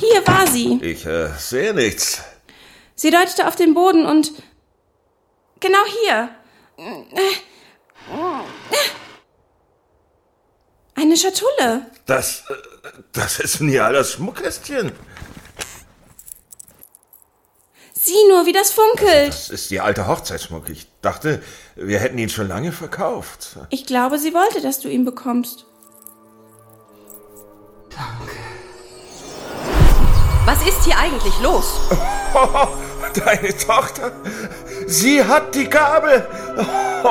Hier war sie. Ich sehe nichts. Sie deutete auf den Boden und... Genau hier. Eine Schatulle. Das ist Nialas Schmuckkästchen. Sieh nur, wie das funkelt. Das ist die alte Hochzeitsschmuck. Ich dachte, wir hätten ihn schon lange verkauft. Ich glaube, sie wollte, dass du ihn bekommst. Danke. Was ist hier eigentlich los? Oh, deine Tochter, sie hat die Gabe.